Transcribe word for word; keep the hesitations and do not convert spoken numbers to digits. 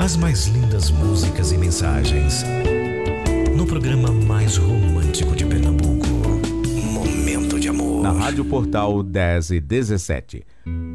As mais lindas músicas e mensagens. No programa mais romântico de Pernambuco, Momento de Amor. Na Rádio Portal dez e dezessete.